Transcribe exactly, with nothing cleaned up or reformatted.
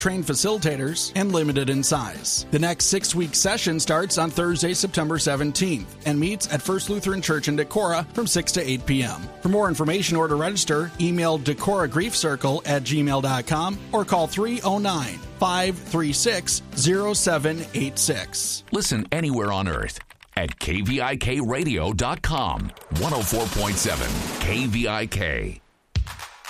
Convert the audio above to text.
trained facilitators, and limited in size. The next six-week session starts on Thursday, September seventeenth, and meets at First Lutheran Church in Decorah from six to eight p.m. For more information or to register, email decorah grief circle at gmail dot com or call three oh nine, five three six, oh seven eight six. Listen anywhere on earth at K V I K radio dot com. one oh four point seven K V I K.